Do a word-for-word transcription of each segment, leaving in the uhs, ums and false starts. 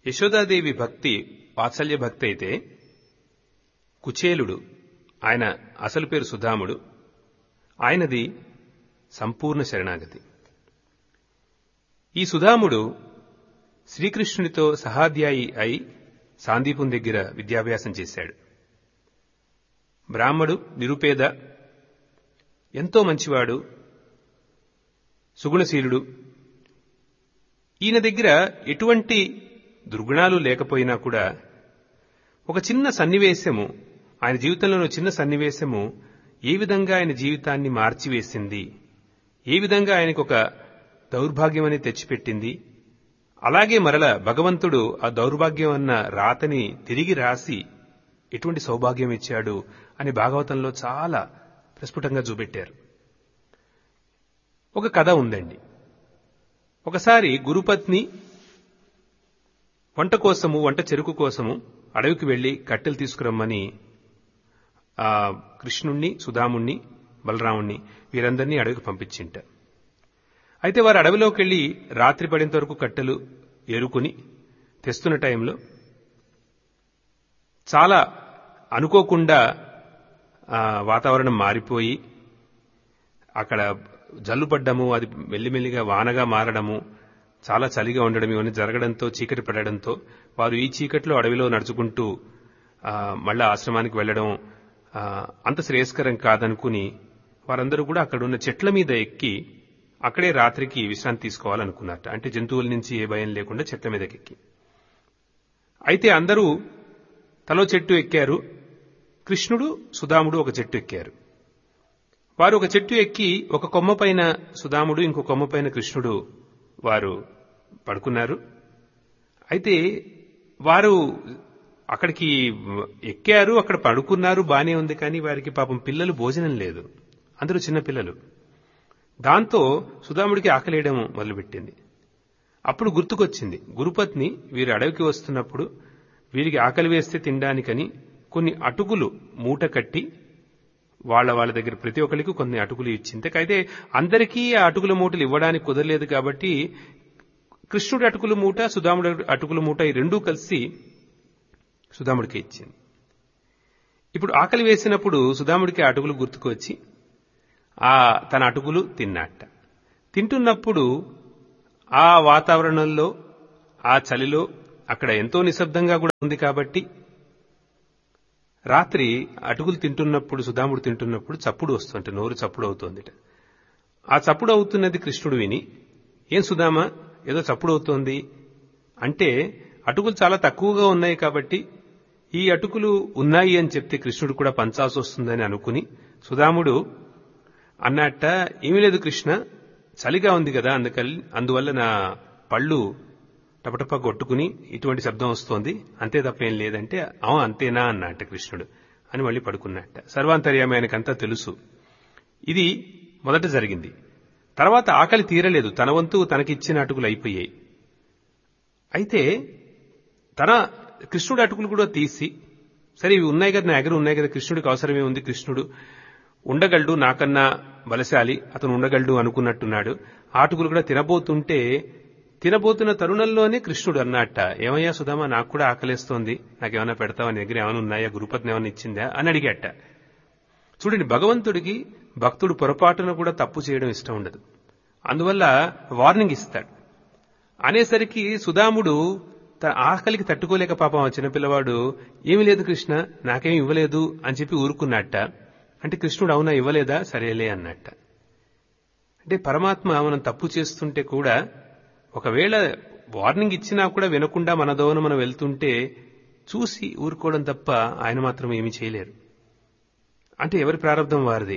యశోదాదేవి భక్తి వాత్సల్య భక్తి అయితే కుచేలుడు, ఆయన అసలు పేరు సుధాముడు, ఆయనది సంపూర్ణ శరణాగతి. ఈ సుధాముడు శ్రీకృష్ణునితో సహాధ్యాయి అయి సాందీపం దగ్గర విద్యాభ్యాసం చేశాడు. బ్రాహ్మడు, నిరుపేద, ఎంతో మంచివాడు, సుగుణశీలుడు. ఈయన దగ్గర ఎటువంటి దుర్గుణాలు లేకపోయినా కూడా ఒక చిన్న సన్నివేశము, ఆయన జీవితంలోని చిన్న సన్నివేశము ఏ విధంగా ఆయన జీవితాన్ని మార్చివేసింది, ఏ విధంగా ఆయనకు ఒక దౌర్భాగ్యం అని తెచ్చిపెట్టింది. అలాగే మరల భగవంతుడు ఆ దౌర్భాగ్యం అన్న రాతని తిరిగి రాసి ఎటువంటి సౌభాగ్యం ఇచ్చాడు అని భాగవతంలో చాలా ప్రస్ఫుటంగా చూపెట్టారు. ఒక కథ ఉందండి. ఒకసారి గురుపత్ని వంట కోసము, వంట చెరుకు కోసము అడవికి వెళ్లి కట్టెలు తీసుకురమ్మని ఆ కృష్ణుణ్ణి, సుధాముణ్ణి, బలరాముణ్ణి వీరందరినీ అడవికి పంపించింట. అయితే వారు అడవిలోకి వెళ్లి రాత్రి పడేంత వరకు కట్టెలు ఏరుకుని తెస్తున్న టైంలో చాలా అనుకోకుండా వాతావరణం మారిపోయి అక్కడ జల్లు పడ్డము, అది మెల్లిమెల్లిగా వానగా మారడము, చాలా చలిగా ఉండడం ఇవన్నీ జరగడంతో, చీకటి పడడంతో వారు ఈ చీకట్లో అడవిలో నడుచుకుంటూ మళ్ళా ఆశ్రమానికి వెళ్లడం అంత శ్రేయస్కరం కాదనుకుని వారందరూ కూడా అక్కడున్న చెట్ల మీద ఎక్కి అక్కడే రాత్రికి విశ్రాంతి తీసుకోవాలనుకున్నారట. అంటే జంతువుల నుంచి ఏ భయం లేకుండా చెట్ల మీదకి ఎక్కి. అయితే అందరూ తలో చెట్టు ఎక్కారు. కృష్ణుడు, సుధాముడు ఒక చెట్టు ఎక్కారు. వారు ఒక చెట్టు ఎక్కి ఒక కొమ్మ పైన సుధాముడు, ఇంకో కొమ్మ పైన కృష్ణుడు వారు పడుకున్నారు. అయితే వారు అక్కడికి ఎక్కారు, అక్కడ పడుకున్నారు, బానే ఉంది. కానీ వారికి పాపం పిల్లలు భోజనం లేదు, అందరూ చిన్న పిల్లలు. దాంతో సుధాముడికి ఆకలేయడం మొదలుపెట్టింది. అప్పుడు గుర్తుకొచ్చింది, గురుపత్ని వీరు అడవికి వస్తున్నప్పుడు వీరికి ఆకలి వేస్తే తినడానికని కొన్ని అటుకులు మూట కట్టి వాళ్ళ వాళ్ళ దగ్గర ప్రతి ఒక్కరికి కొన్ని అటుకులు ఇచ్చింది. అయితే అందరికీ ఆ అటుకుల మూటలు ఇవ్వడానికి కుదరలేదు కాబట్టి కృష్ణుడి అటుకుల మూట, సుధాముడి అటుకుల మూట ఈ రెండూ కలిసి సుధాముడికి ఇచ్చింది. ఇప్పుడు ఆకలి వేసినప్పుడు సుధాముడికి అటుకులు గుర్తుకొచ్చి ఆ తన అటుకులు తిన్నట్ట. తింటున్నప్పుడు ఆ వాతావరణంలో, ఆ చలిలో అక్కడ ఎంతో నిశ్శబ్దంగా కూడా ఉంది కాబట్టి రాత్రి అటుకులు తింటున్నప్పుడు, సుధాముడు తింటున్నప్పుడు చప్పుడు వస్తుంటే నోరు చప్పుడు అవుతోందిట. ఆ చప్పుడు అవుతున్నది కృష్ణుడు విని, ఏం సుధామా ఏదో చప్పుడు అవుతోంది అంటే, అటుకులు చాలా తక్కువగా ఉన్నాయి కాబట్టి ఈ అటుకులు ఉన్నాయి అని చెప్తే కృష్ణుడు కూడా పంచాల్సి వస్తుందని అనుకుని సుధాముడు అన్నట్ట, ఏమీ లేదు కృష్ణ, చలిగా ఉంది కదా, అందుకని అందువల్ల నా పళ్ళు టపటప కొట్టుకుని ఇటువంటి శబ్దం వస్తోంది, అంతే తప్పేం లేదంటే, అవు అంతేనా అన్నట్ట కృష్ణుడు అని మళ్ళీ పడుకున్నట్ట. సర్వాంతర్యామి ఆయనకంతా తెలుసు. ఇది మొదట జరిగింది. తర్వాత ఆకలి తీరలేదు, తన వంతు తనకిచ్చిన అటుకులు అయిపోయాయి. అయితే తన కృష్ణుడు అటుకులు కూడా తీసి, సరే ఇవి ఉన్నాయి కదా, నా దగ్గర ఉన్నాయి కదా, కృష్ణుడికి అవసరమే ఉంది, కృష్ణుడు ఉండగలడు, నాకన్నా బలశాలి, అతను ఉండగలడు అనుకున్నట్టున్నాడు. ఆటుకులు కూడా తినబోతుంటే, తినబోతున్న తరుణంలోనే కృష్ణుడు అన్నట్ట, ఏమయ్యా సుధామా, నాకు కూడా ఆకలేస్తోంది, నాకేమైనా పెడతావా, నీ దగ్గర ఏమైనా ఉన్నాయా, గురుపత్ని ఏమైనా ఇచ్చిందా అని అడిగాట. చూడండి, భగవంతుడికి భక్తుడు పొరపాటున కూడా తప్పు చేయడం ఇష్టం ఉండదు. అందువల్ల వార్నింగ్ ఇస్తాడు. అనేసరికి సుధాముడు తన ఆకలికి తట్టుకోలేక పాపం చిన్నపిల్లవాడు, ఏమీ లేదు కృష్ణ, నాకేం ఇవ్వలేదు అని చెప్పి ఊరుకున్నట్ట. అంటే కృష్ణుడు అవునా ఇవ్వలేదా, సరేలే అన్నట్ట. అంటే పరమాత్మ మనం తప్పు చేస్తుంటే కూడా ఒకవేళ వార్నింగ్ ఇచ్చినా కూడా వినకుండా మన దోవన మనం వెళ్తుంటే చూసి ఊరుకోవడం తప్ప ఆయన మాత్రం ఏమీ చేయలేరు. అంటే ఎవరి ప్రారంభం వారిది.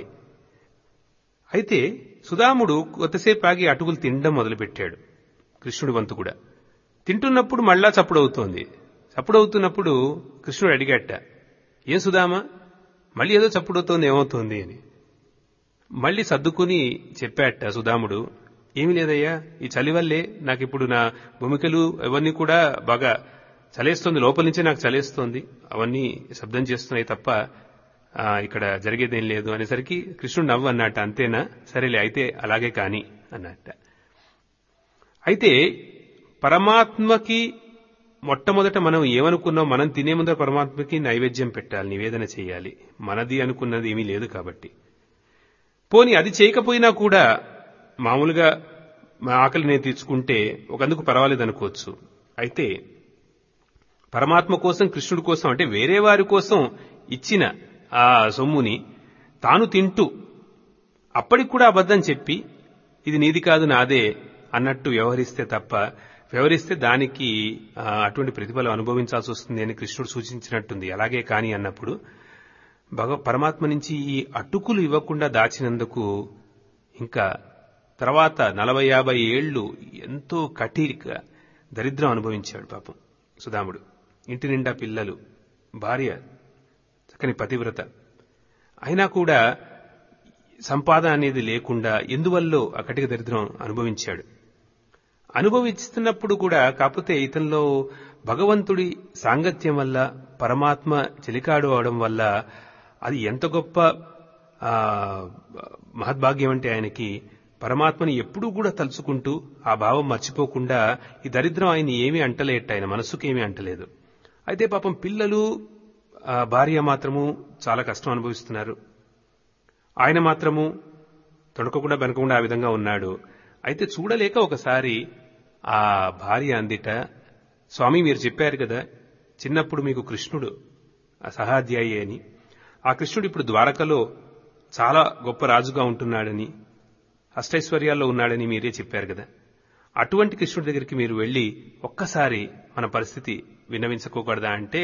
అయితే సుధాముడు కొద్దిసేపు ఆగి అటుకులు తినడం మొదలుపెట్టాడు. కృష్ణుడి వంతు కూడా తింటున్నప్పుడు మళ్ళా చప్పుడవుతోంది. చప్పుడవుతున్నప్పుడు కృష్ణుడు అడిగాట, ఏం సుధామా, మళ్ళీ ఏదో చప్పుడవుతోంది, ఏమవుతోంది అని. మళ్ళీ సర్దుకుని చెప్పాట సుధాముడు, ఏమీ లేదయ్యా, ఈ చలి వల్లే నాకు ఇప్పుడు నా భూమికలు అవన్నీ కూడా బాగా చలేస్తోంది, లోపల నుంచే నాకు చలేస్తోంది, అవన్నీ శబ్దం చేస్తున్నాయి తప్ప ఇక్కడ జరిగేదేం లేదు అనేసరికి కృష్ణుడు నవ్వు అన్నట్ట, అంతేనా, సరేలే అయితే అలాగే కాని అన్నట్ట. అయితే పరమాత్మకి మొట్టమొదట మనం ఏమనుకున్నాం, మనం తినే ముందర పరమాత్మకి నైవేద్యం పెట్టాలి, నివేదన చేయాలి. మనది అనుకున్నది ఏమీ లేదు కాబట్టి. పోనీ అది చేయకపోయినా కూడా మామూలుగా మా ఆకలి నేను తీర్చుకుంటే ఒకందుకు పర్వాలేదు అనుకోవచ్చు. అయితే పరమాత్మ కోసం, కృష్ణుడి కోసం, అంటే వేరే వారి కోసం ఇచ్చిన ఆ సొమ్ముని తాను తింటూ అప్పటికి కూడా అబద్ధం చెప్పి ఇది నీది కాదు నాదే అన్నట్టు వ్యవహరిస్తే తప్ప, వ్యవహరిస్తే దానికి అటువంటి ప్రతిఫలం అనుభవించాల్సి వస్తుంది అని కృష్ణుడు సూచించినట్టుంది. అలాగే కాని అన్నప్పుడు భగ పరమాత్మ నుంచి ఈ అటుకులు ఇవ్వకుండా దాచినందుకు ఇంకా తర్వాత నలభై యాభై ఏళ్లు ఎంతో కఠిక దరిద్రం అనుభవించాడు పాపం సుదాముడు. ఇంటి నిండా పిల్లలు, భార్య చక్కని పతివ్రత, అయినా కూడా సంపాదన అనేది లేకుండా ఎందువల్లో ఆ కటిక దరిద్రం అనుభవించాడు. అనుభవిస్తున్నప్పుడు కూడా కాకపోతే ఇతనిలో భగవంతుడి సాంగత్యం వల్ల, పరమాత్మ చెలికాడు అవడం వల్ల అది ఎంత గొప్ప మహద్భాగ్యం అంటే ఆయనకి పరమాత్మని ఎప్పుడూ కూడా తలుచుకుంటూ ఆ భావం మర్చిపోకుండా ఈ దరిద్రం ఆయన ఏమీ అంటలేట, ఆయన మనస్సుకి ఏమీ అంటలేదు. అయితే పాపం పిల్లలు, భార్య మాత్రము చాలా కష్టం అనుభవిస్తున్నారు. ఆయన మాత్రము తొడకకుండా బెనకకుండా ఆ విధంగా ఉన్నాడు. అయితే చూడలేక ఒకసారి ఆ భార్య అందిట, స్వామి మీరు చెప్పారు కదా చిన్నప్పుడు మీకు కృష్ణుడు సహాధ్యాయి అని, ఆ కృష్ణుడు ఇప్పుడు ద్వారకలో చాలా గొప్ప రాజుగా ఉంటున్నాడని, అష్టైశ్వర్యాల్లో ఉన్నాడని మీరే చెప్పారు కదా, అటువంటి కృష్ణుడి దగ్గరికి మీరు వెళ్లి ఒక్కసారి మన పరిస్థితి విన్నవించుకోకూడదా అంటే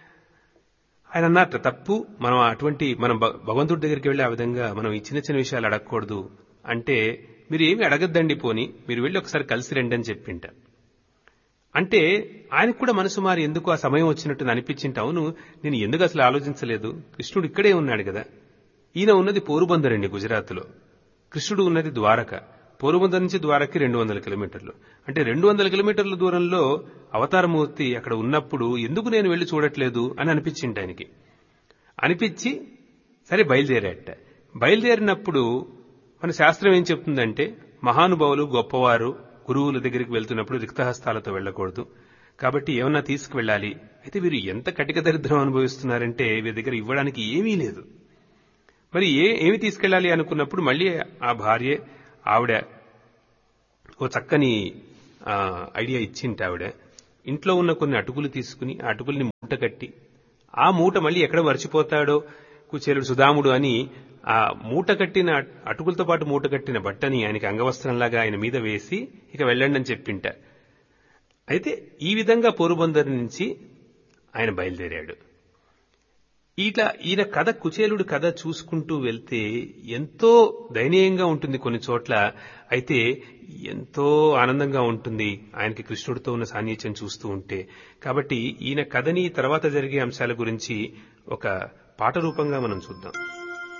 ఆయన అన్నట్టు తప్పు, మనం అటువంటి మనం భగవంతుడి దగ్గరికి వెళ్లి ఆ విధంగా మనం ఈ చిన్న చిన్న విషయాలు అడగకూడదు అంటే, మీరు ఏమి అడగద్దండి, పోని మీరు వెళ్లి ఒకసారి కలిసి రండి అని చెప్పింట. అంటే ఆయనకు కూడా మనసు మారి ఎందుకు ఆ సమయం వచ్చినట్టు అనిపించింట, అవును నేను ఎందుకు అసలు ఆలోచించలేదు, కృష్ణుడు ఇక్కడే ఉన్నాడు కదా. ఈయన ఉన్నది పోరుబందర్ అండి, గుజరాత్ లో. కృష్ణుడు ఉన్నది ద్వారక. పోరుబందర్ నుంచి ద్వారకకి రెండు వందల కిలోమీటర్లు. అంటే రెండు వందల కిలోమీటర్ల దూరంలో అవతారమూర్తి అక్కడ ఉన్నప్పుడు ఎందుకు నేను వెళ్లి చూడట్లేదు అని అనిపించింది ఆయనకి. అనిపించి సరే బయలుదేరాట. బయలుదేరినప్పుడు మన శాస్త్రం ఏం చెప్తుందంటే, మహానుభావులు గొప్పవారు గురువుల దగ్గరికి వెళ్తున్నప్పుడు రిక్తహస్తాలతో వెళ్లకూడదు, కాబట్టి ఏమన్నా తీసుకువెళ్ళాలి. అయితే వీరు ఎంత కటిక దరిద్రం అనుభవిస్తున్నారంటే వీరి దగ్గర ఇవ్వడానికి ఏమీ లేదు. మరి ఏ ఏమి తీసుకెళ్లాలి అనుకున్నప్పుడు మళ్లీ ఆ భార్య ఆవిడ ఓ చక్కని ఐడియా ఇచ్చింట. ఆవిడ ఇంట్లో ఉన్న కొన్ని అటుకులు తీసుకుని ఆ అటుకుల్ని మూట కట్టి, ఆ మూట మళ్లీ ఎక్కడ మర్చిపోతాడో కుచేలుడు సుదాముడు అని ఆ మూట కట్టిన అటుకులతో పాటు మూట కట్టిన బట్టని ఆయనకి అంగవస్త్రంలాగా ఆయన మీద వేసి ఇక వెళ్ళండి అని చెప్పింట. అయితే ఈ విధంగా పోరుబందర్ నుంచి ఆయన బయలుదేరాడు. ఇట్లా ఈయన కథ, కుచేలుడి కథ చూసుకుంటూ వెళ్తే ఎంతో దయనీయంగా ఉంటుంది కొన్ని చోట్ల, అయితే ఎంతో ఆనందంగా ఉంటుంది ఆయనకి కృష్ణుడితో ఉన్న సాన్నిధ్యం చూస్తూ ఉంటే. కాబట్టి ఈయన కథని తర్వాత జరిగే అంశాల గురించి ఒక పాట రూపంగా మనం చూద్దాం.